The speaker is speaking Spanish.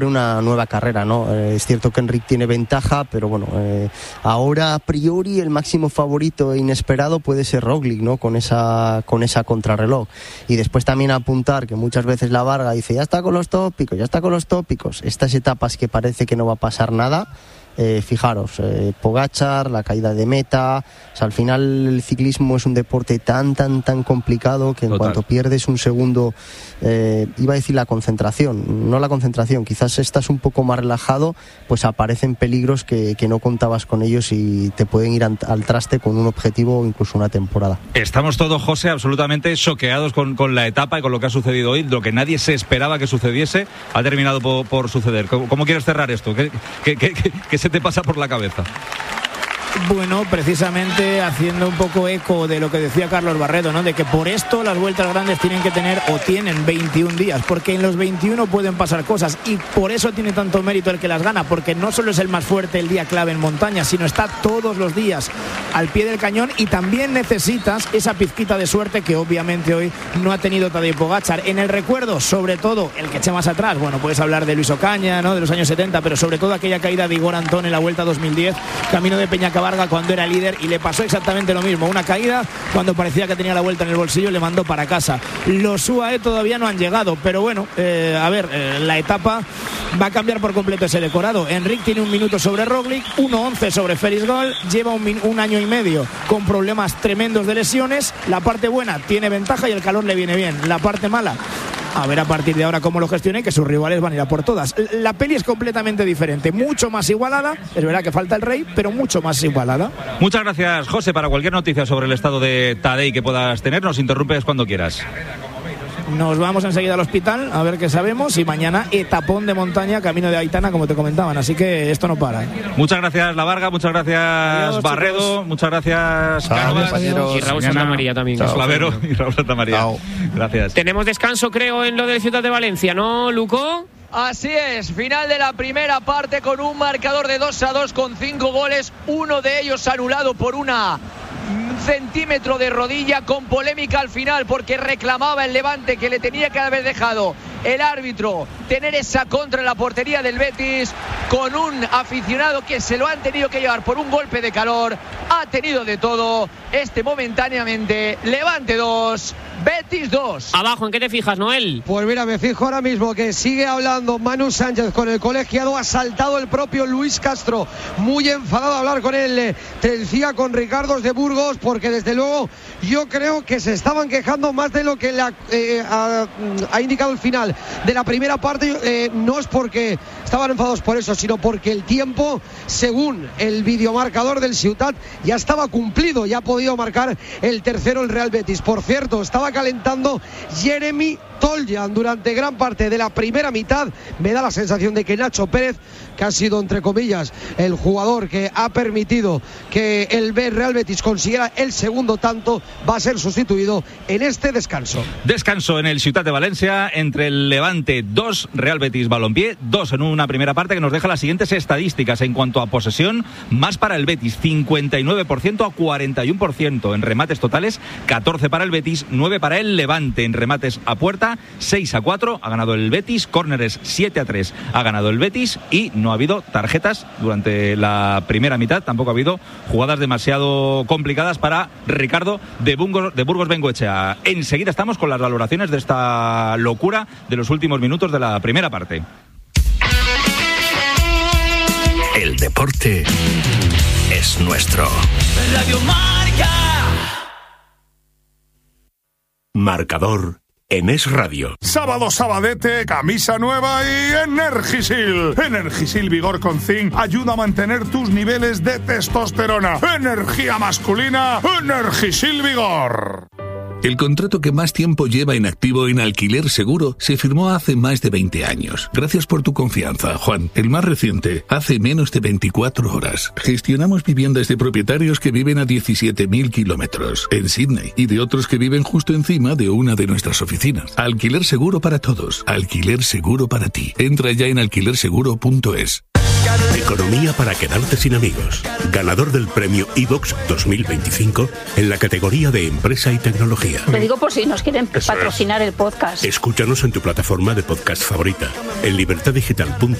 una nueva carrera, ¿no? Es cierto que Enric tiene ventaja, pero bueno, ahora a priori el máximo favorito e inesperado puede ser Roglic, ¿no? Con esa contrarreloj. Y después también apuntar que muchas veces la Varga dice, ya está con los tópicos. Estas etapas que parece que no va a pasar nada, fijaros, Pogačar, la caída de meta, o sea, al final el ciclismo es un deporte tan complicado que en cuanto pierdes un segundo, iba a decir la concentración, quizás estás un poco más relajado, pues aparecen peligros que no contabas con ellos y te pueden ir al traste con un objetivo o incluso una temporada. Estamos todos, José, absolutamente choqueados con la etapa y con lo que ha sucedido hoy. Lo que nadie se esperaba que sucediese ha terminado por suceder. ¿Cómo quieres cerrar esto? ¿Qué se te pasa por la cabeza? Bueno, precisamente haciendo un poco eco de lo que decía Carlos Barredo, ¿no? De que por esto las vueltas grandes tienen que tener o tienen 21 días, porque en los 21 pueden pasar cosas y por eso tiene tanto mérito el que las gana, porque no solo es el más fuerte el día clave en montaña, sino está todos los días al pie del cañón y también necesitas esa pizquita de suerte que obviamente hoy no ha tenido Tadej Pogačar. En el recuerdo, sobre todo, el que eche más atrás, bueno, puedes hablar de Luis Ocaña, ¿no? De los años 70, pero sobre todo aquella caída de Igor Antón en la Vuelta 2010, camino de Peñacabarga cuando era líder y le pasó exactamente lo mismo, una caída cuando parecía que tenía la vuelta en el bolsillo y le mandó para casa. Los UAE todavía no han llegado, pero bueno, la etapa va a cambiar por completo ese decorado. Enric tiene 1 minuto sobre Roglic, 1:11 sobre Félix Gol, lleva un año y medio con problemas tremendos de lesiones. La parte buena tiene ventaja y el calor le viene bien, la parte mala, a ver a partir de ahora cómo lo gestione, que sus rivales van a ir a por todas. La peli es completamente diferente, mucho más igualada, es verdad que falta el rey, pero mucho más igualada. Muchas gracias, José. Para cualquier noticia sobre el estado de Tadej que puedas tener, nos interrumpes cuando quieras. Nos vamos enseguida al hospital a ver qué sabemos y mañana etapón de montaña camino de Aitana, como te comentaban, así que esto no para. Muchas gracias La Varga, muchas gracias adiós, Barredo, chicos. Muchas gracias Cánovas y Raúl Santamaría también. Slavero y Raúl Santamaría. Gracias. Tenemos descanso, creo, en lo de Ciudad de Valencia, ¿no, Luco? Así es, final de la primera parte con un marcador de 2-2 con 5 goles, uno de ellos anulado por un centímetro de rodilla, con polémica al final porque reclamaba el Levante que le tenía que haber dejado el árbitro tener esa contra en la portería del Betis, con un aficionado que se lo han tenido que llevar por un golpe de calor. Ha tenido de todo momentáneamente. Levante 2, Betis 2. Abajo, ¿en qué te fijas, Noel? Pues mira, me fijo ahora mismo que sigue hablando Manu Sánchez con el colegiado. Ha saltado el propio Luis Castro, muy enfadado a hablar con él. Te decía con Ricardos de Burgos, porque desde luego yo creo que se estaban quejando más de lo que ha indicado el final de la primera parte. No es porque estaban enfadados por eso, sino porque el tiempo, según el videomarcador del Ciutat, ya estaba cumplido, ya ha podido marcar el tercero el Real Betis. Por cierto, estaba calentando Jeremy Toljan durante gran parte de la primera mitad. Me da la sensación de que Nacho Pérez, que ha sido entre comillas el jugador que ha permitido que el Real Betis consiguiera el segundo tanto, va a ser sustituido en este descanso. Descanso en el Ciutat de Valencia entre el Levante 2, Real Betis Balompié 2 en una primera parte, que nos deja las siguientes estadísticas en cuanto a posesión: más para el Betis, 59% a 41%, en remates totales 14 para el Betis, 9 para el Levante, en remates a puerta 6-4 ha ganado el Betis, córneres 7-3 ha ganado el Betis, y no ha habido tarjetas durante la primera mitad, tampoco ha habido jugadas demasiado complicadas para Ricardo de Burgos Bengoechea. Enseguida estamos con las valoraciones de esta locura de los últimos minutos de la primera parte. El deporte es nuestro. Radio Marca. Marcador en Es Radio. Sábado sabadete, camisa nueva y Energisil. Energisil Vigor con Zinc ayuda a mantener tus niveles de testosterona. Energía masculina, Energisil Vigor. El contrato que más tiempo lleva en activo en Alquiler Seguro se firmó hace más de 20 años. Gracias por tu confianza, Juan. El más reciente, hace menos de 24 horas. Gestionamos viviendas de propietarios que viven a 17.000 kilómetros en Sydney y de otros que viven justo encima de una de nuestras oficinas. Alquiler Seguro para todos. Alquiler Seguro para ti. Entra ya en alquilerseguro.es. Economía para quedarte sin amigos. Ganador del premio iVox 2025 en la categoría de empresa y tecnología. Lo digo por si nos quieren patrocinar el podcast. Escúchanos en tu plataforma de podcast favorita, en libertaddigital.es